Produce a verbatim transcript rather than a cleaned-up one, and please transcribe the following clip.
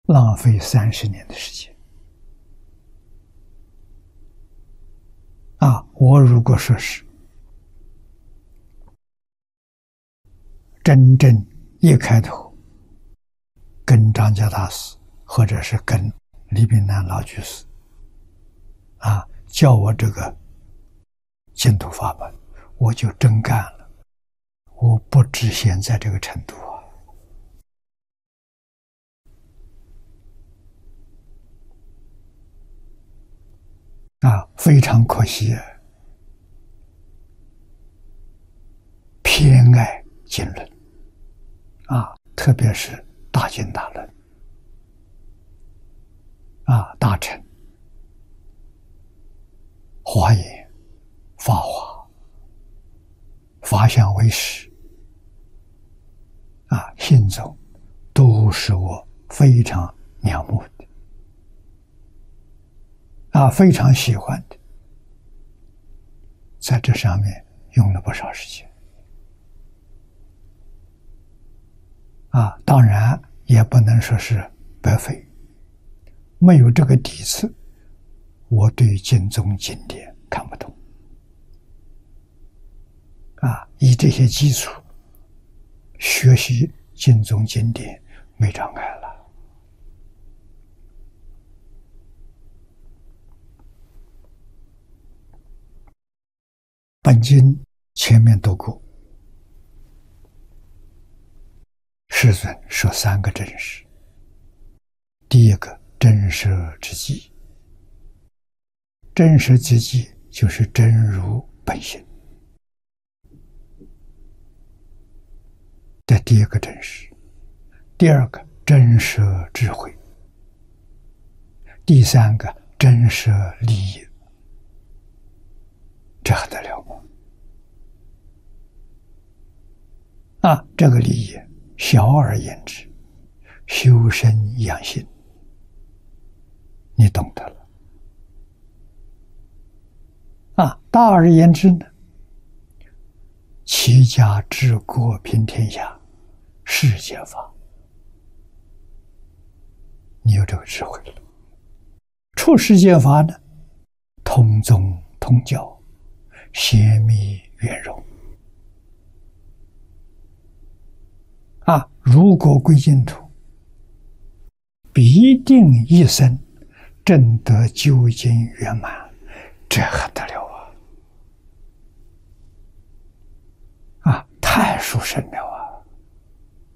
浪费三十年的时间啊！我如果说是真正一开头跟张家大师，或者是跟李炳南老居士啊，教我这个净土法门，我就真干了。我不止现在这个程度啊！啊，非常可惜，偏爱经论啊，特别是大经大论啊，大乘、华严、法华、法相为实啊，信宗都是我非常仰慕的啊，非常喜欢的，在这上面用了不少时间啊，当然也不能说是白费。没有这个底子，我对经宗经典看不懂啊，以这些基础学习经宗经典没障碍了。本经前面读过，世尊说三个真实，第一个真实之际，真实之际就是真如本性的第一个真实，第二个真实智慧，第三个真实利益，这还得了吗？啊，这个利益小而言之，修身养性，你懂得了啊。大而言之呢，齐家治国平天下，世间法，你有这个智慧了。出世间法呢，通宗通教，显密圆融啊。如果归净土，必定一生证得究竟圆满，这还得了啊！啊，太殊胜了啊！